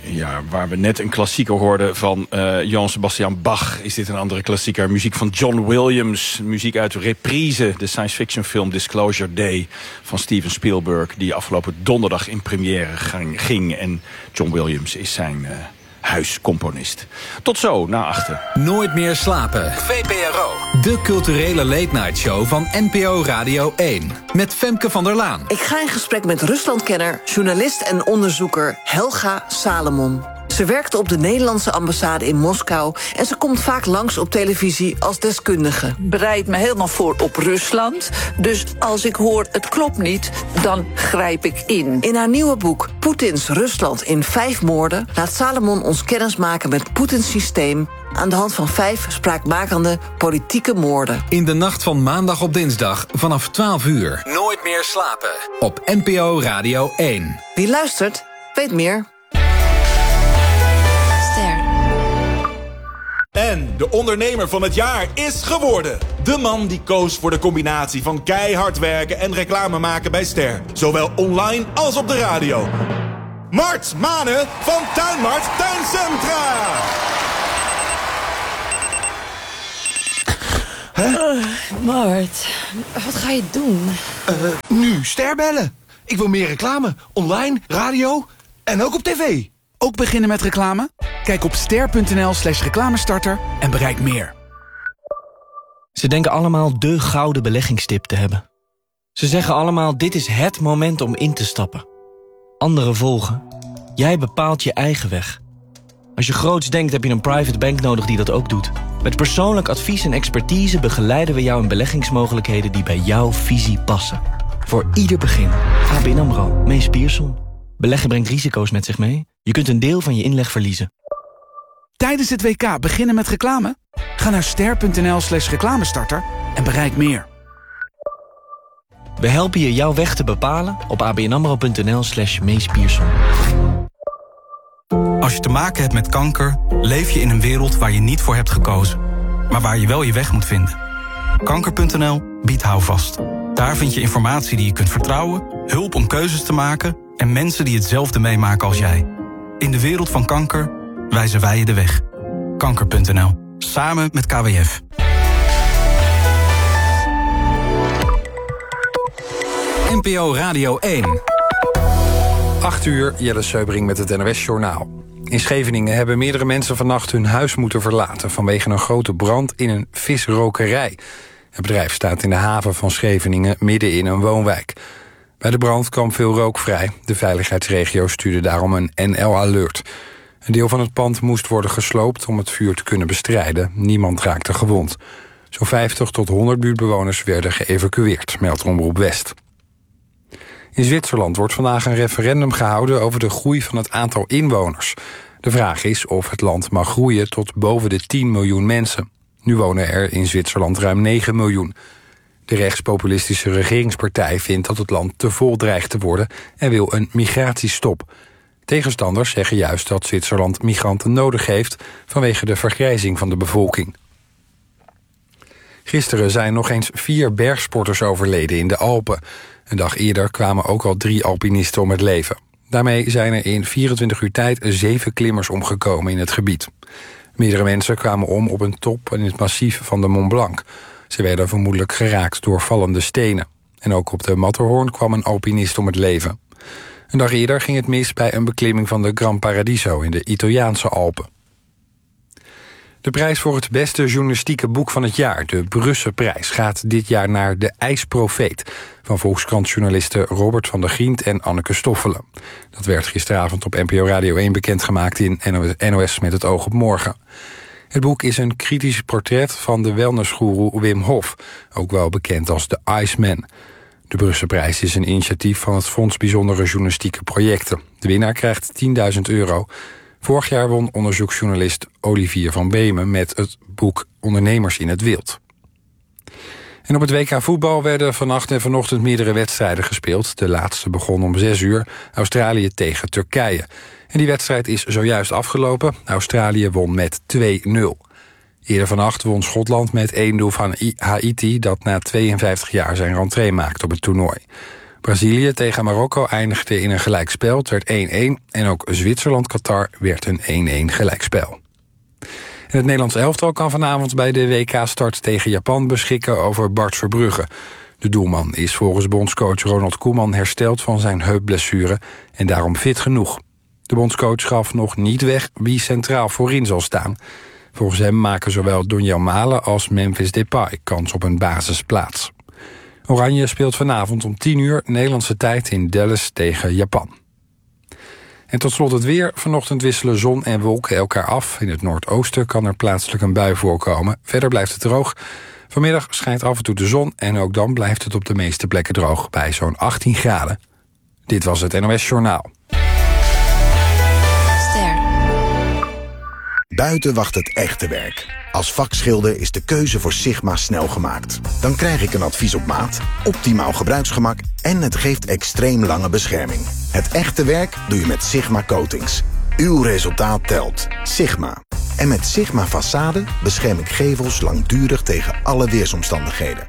Ja, waar we net een klassieker hoorden van Johann Sebastian Bach... is dit een andere klassieker. Muziek van John Williams. Muziek uit Reprise, de science fiction film Disclosure Day... van Steven Spielberg, die afgelopen donderdag in première ging. En John Williams is zijn huiscomponist. Tot zo, na 8. Nooit meer slapen. VPRO. De culturele late-night show van NPO Radio 1. Met Femke van der Laan. Ik ga in gesprek met Ruslandkenner, journalist en onderzoeker Helga Salomon. Ze werkte op de Nederlandse ambassade in Moskou... en ze komt vaak langs op televisie als deskundige. Ik bereid me helemaal voor op Rusland. Dus als ik hoor het klopt niet, dan grijp ik in. In haar nieuwe boek Poetins Rusland in 5 moorden... laat Salomon ons kennismaken met Poetins systeem... aan de hand van 5 spraakmakende politieke moorden. In de nacht van maandag op dinsdag vanaf 12 uur. Nooit meer slapen. Op NPO Radio 1. Wie luistert, weet meer. En de ondernemer van het jaar is geworden. De man die koos voor de combinatie van keihard werken en reclame maken bij Ster. Zowel online als op de radio. Mart Manen van Tuinmart Tuincentra. Mart, wat ga je doen? Nu Ster bellen. Ik wil meer reclame. Online, radio en ook op tv. Ook beginnen met reclame? Kijk op ster.nl/reclamestarter en bereik meer. Ze denken allemaal de gouden beleggingstip te hebben. Ze zeggen allemaal, dit is het moment om in te stappen. Anderen volgen. Jij bepaalt je eigen weg. Als je groots denkt, heb je een private bank nodig die dat ook doet. Met persoonlijk advies en expertise begeleiden we jou in beleggingsmogelijkheden die bij jouw visie passen. Voor ieder begin. ABN AMRO, Mees Pierson. Beleggen brengt risico's met zich mee. Je kunt een deel van je inleg verliezen. Tijdens het WK beginnen met reclame? Ga naar ster.nl/reclamestarter en bereik meer. We helpen je jouw weg te bepalen op abnamro.nl/Mees Pierson. Als je te maken hebt met kanker, leef je in een wereld waar je niet voor hebt gekozen. Maar waar je wel je weg moet vinden. Kanker.nl biedt houvast. Daar vind je informatie die je kunt vertrouwen, hulp om keuzes te maken en mensen die hetzelfde meemaken als jij. In de wereld van kanker wijzen wij je de weg. Kanker.nl. Samen met KWF. NPO Radio 1. 8 uur, Jelle Seubring met het NOS-journaal. In Scheveningen hebben meerdere mensen vannacht hun huis moeten verlaten... vanwege een grote brand in een visrokerij. Het bedrijf staat in de haven van Scheveningen midden in een woonwijk. Bij de brand kwam veel rook vrij. De veiligheidsregio stuurde daarom een NL-alert. Een deel van het pand moest worden gesloopt om het vuur te kunnen bestrijden. Niemand raakte gewond. Zo'n 50 tot 100 buurtbewoners werden geëvacueerd, meldt Omroep West. In Zwitserland wordt vandaag een referendum gehouden over de groei van het aantal inwoners. De vraag is of het land mag groeien tot boven de 10 miljoen mensen. Nu wonen er in Zwitserland ruim 9 miljoen. De rechtspopulistische regeringspartij vindt dat het land te vol dreigt te worden en wil een migratiestop. Tegenstanders zeggen juist dat Zwitserland migranten nodig heeft vanwege de vergrijzing van de bevolking. Gisteren zijn nog eens 4 bergsporters overleden in de Alpen. Een dag eerder kwamen ook al 3 alpinisten om het leven. Daarmee zijn er in 24 uur tijd 7 klimmers omgekomen in het gebied. Meerdere mensen kwamen om op een top in het massief van de Mont Blanc. Ze werden vermoedelijk geraakt door vallende stenen. En ook op de Matterhorn kwam een alpinist om het leven. Een dag eerder ging het mis bij een beklimming van de Gran Paradiso in de Italiaanse Alpen. De prijs voor het beste journalistieke boek van het jaar, de Brusselprijs, gaat dit jaar naar De IJsprofeet van Volkskrant-journalisten Robert van der Grient en Anneke Stoffelen. Dat werd gisteravond op NPO Radio 1 bekendgemaakt in NOS met het oog op morgen. Het boek is een kritisch portret van de wellnessgoeroe Wim Hof, ook wel bekend als de Iceman. De Brusselprijs is een initiatief van het Fonds Bijzondere Journalistieke Projecten. De winnaar krijgt €10.000. Vorig jaar won onderzoeksjournalist Olivier van Beemen met het boek Ondernemers in het Wild. En op het WK voetbal werden vannacht en vanochtend meerdere wedstrijden gespeeld. De laatste begon om 6 uur, Australië tegen Turkije. En die wedstrijd is zojuist afgelopen. Australië won met 2-0. Eerder vannacht won Schotland met 1-0 van Haiti, dat na 52 jaar zijn rentree maakt op het toernooi. Brazilië tegen Marokko eindigde in een gelijkspel. Het werd 1-1 en ook Zwitserland-Qatar werd een 1-1 gelijkspel. En het Nederlands elftal kan vanavond bij de WK-start tegen Japan beschikken over Bart Verbrugge. De doelman is volgens bondscoach Ronald Koeman hersteld van zijn heupblessure en daarom fit genoeg. De bondscoach gaf nog niet weg wie centraal voorin zal staan. Volgens hem maken zowel Donjel Malen als Memphis Depay kans op een basisplaats. Oranje speelt vanavond om 10:00 Nederlandse tijd in Dallas tegen Japan. En tot slot het weer. Vanochtend wisselen zon en wolken elkaar af. In het noordoosten kan er plaatselijk een bui voorkomen. Verder blijft het droog. Vanmiddag schijnt af en toe de zon en ook dan blijft het op de meeste plekken droog bij zo'n 18 graden. Dit was het NOS Journaal. Buiten wacht het echte werk. Als vakschilder is de keuze voor Sigma snel gemaakt. Dan krijg ik een advies op maat, optimaal gebruiksgemak en het geeft extreem lange bescherming. Het echte werk doe je met Sigma Coatings. Uw resultaat telt. Sigma. En met Sigma Façade bescherm ik gevels langdurig tegen alle weersomstandigheden.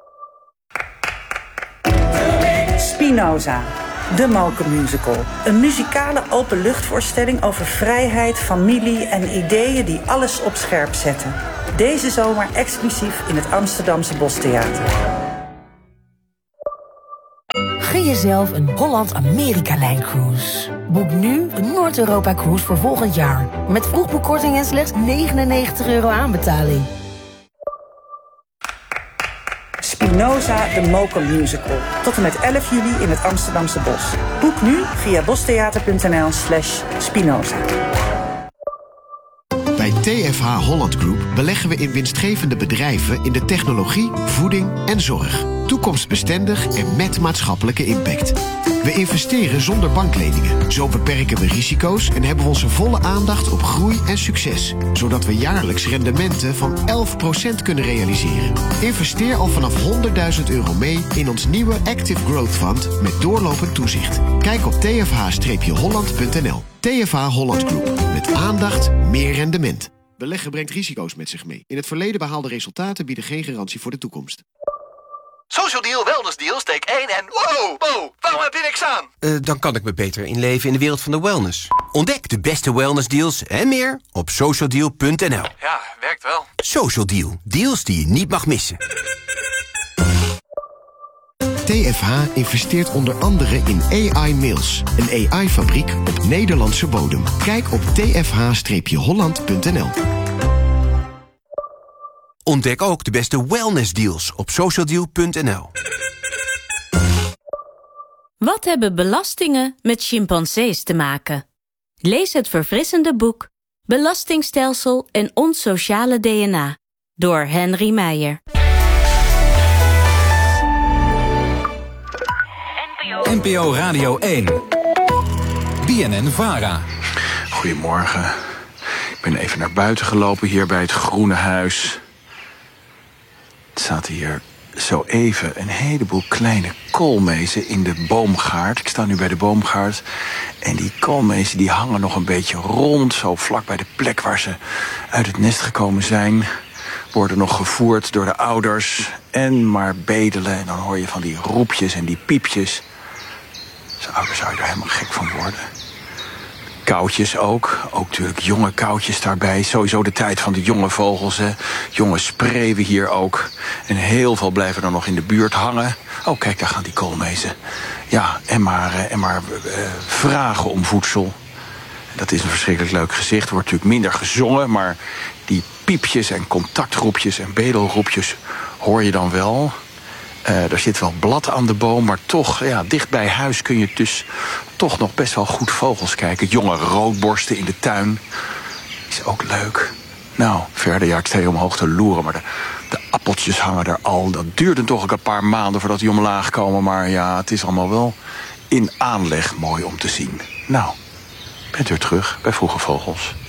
Spinoza. De Mokermusical. Een muzikale openluchtvoorstelling over vrijheid, familie en ideeën die alles op scherp zetten. Deze zomer exclusief in het Amsterdamse Bostheater. Gun jezelf een Holland-Amerika-lijncruise. Boek nu een Noord-Europa-cruise voor volgend jaar. Met vroegboekkorting en slechts €99 aanbetaling. Spinoza, de Mokermusical. Tot en met 11 juli in het Amsterdamse Bos. Boek nu via bostheater.nl/Spinoza. Bij TFH Holland Group beleggen we in winstgevende bedrijven in de technologie, voeding en zorg. Toekomstbestendig en met maatschappelijke impact. We investeren zonder bankleningen. Zo beperken we risico's en hebben we onze volle aandacht op groei en succes. Zodat we jaarlijks rendementen van 11% kunnen realiseren. Investeer al vanaf €100.000 mee in ons nieuwe Active Growth Fund met doorlopend toezicht. Kijk op tfh-holland.nl. TFH Holland Group. Met aandacht meer rendement. Beleggen brengt risico's met zich mee. In het verleden behaalde resultaten bieden geen garantie voor de toekomst. Social Deal, Wellness Deal, steek 1 en... Wow, waarom heb je niks aan? Dan kan ik me beter inleven in de wereld van de wellness. Ontdek de beste wellness deals en meer op socialdeal.nl. Ja, werkt wel. Social Deal, deals die je niet mag missen. TFH investeert onder andere in AI Mills, een AI-fabriek op Nederlandse bodem. Kijk op tfh-holland.nl. Ontdek ook de beste wellness deals op socialdeal.nl. Wat hebben belastingen met chimpansees te maken? Lees het verfrissende boek Belastingstelsel en ons sociale DNA door Henry Meijer. NPO Radio 1. BNN-VARA. Goedemorgen. Ik ben even naar buiten gelopen hier bij het Groene Huis. Het staat hier zo even een heleboel kleine koolmezen in de boomgaard. Ik sta nu bij de boomgaard. En die koolmezen die hangen nog een beetje rond. Zo vlak bij de plek waar ze uit het nest gekomen zijn. Worden nog gevoerd door de ouders. En maar bedelen. En dan hoor je van die roepjes en die piepjes. Als ouder zou je er helemaal gek van worden. Koutjes ook natuurlijk jonge koutjes daarbij. Sowieso de tijd van de jonge vogels, hè. Jonge spreeuwen hier ook. En heel veel blijven er nog in de buurt hangen. Oh, kijk, daar gaan die koolmezen. Ja, en maar vragen om voedsel. Dat is een verschrikkelijk leuk gezicht. Er wordt natuurlijk minder gezongen, maar die piepjes en contactroepjes en bedelroepjes hoor je dan wel. Er zit wel blad aan de boom, maar toch, ja, dicht bij huis kun je dus toch nog best wel goed vogels kijken. Jonge roodborsten in de tuin. Is ook leuk. Nou, verder, ja, ik sta hier omhoog te loeren, maar de appeltjes hangen er al. Dat duurde toch ook een paar maanden voordat die omlaag komen. Maar ja, het is allemaal wel in aanleg mooi om te zien. Nou, bent weer terug bij Vroege Vogels.